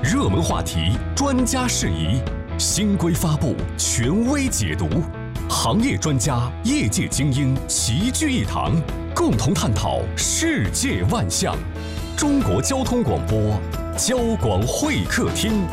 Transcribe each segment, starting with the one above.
热门话题，专家释疑，新规发布，权威解读，行业专家、业界精英齐聚一堂，共同探讨世界万象。中国交通广播，交广会客厅。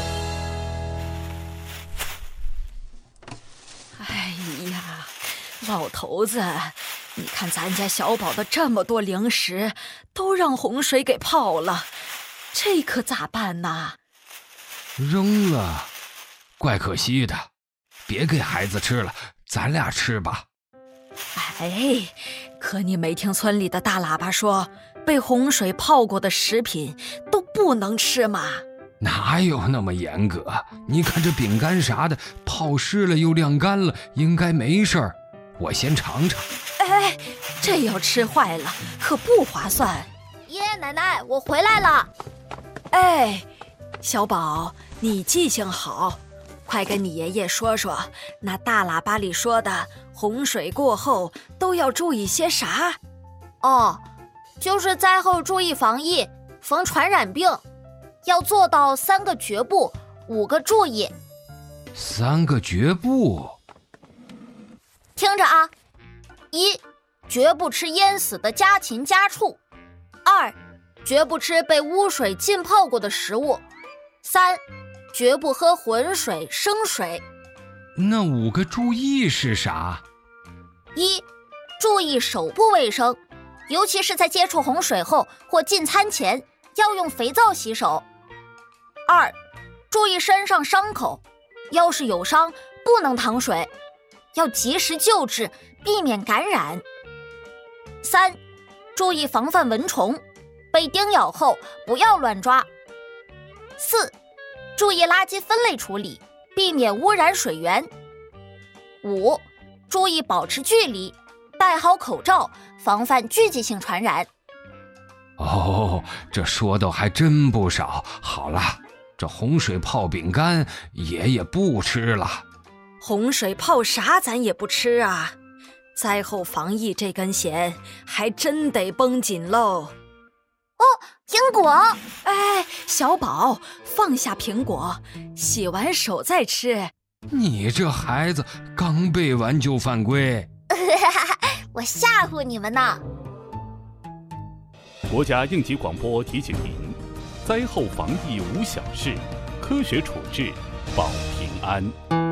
哎呀，老头子，你看咱家小宝的这么多零食，都让洪水给泡了，这可咋办呐？ 扔了，怪可惜的，别给孩子吃了，咱俩吃吧。 哎，可你没听村里的大喇叭说，被洪水泡过的食品都不能吃吗？ 哪有那么严格？你看这饼干啥的，泡湿了又晾干了，应该没事儿。我先尝尝。 哎，这要吃坏了可不划算。 爷爷奶奶，我回来了。 哎，小宝，你记性好，快跟你爷爷说说，那大喇叭里说的洪水过后都要注意些啥？ 哦，就是灾后注意防疫，防传染病，要做到3个绝不，5个注意。 3个绝不， 听着啊！1. 绝不吃淹死的家禽家畜。2. 绝不吃被污水浸泡过的食物。3. 绝不喝浑水、生水。 那5个注意是啥 ？1. 注意手部卫生，尤其是在接触洪水后或进餐前，要用肥皂洗手。2. 注意身上伤口，要是有伤不能淌水，要及时救治，避免感染。3. 注意防范蚊虫，被叮咬后不要乱抓。4. 注意垃圾分类处理，避免污染水源。5. 注意保持距离，戴好口罩，防范聚集性传染。 哦，这说的还真不少。好了，这洪水泡饼干爷爷不吃了。 洪水泡啥咱也不吃啊，灾后防疫这根弦还真得绷紧喽。 哦，苹果！ 哎，小宝，放下苹果，洗完手再吃。 你这孩子刚背完就犯规。 我吓唬你们呢。 国家应急广播提醒您：灾后防疫无小事，科学处置保平安。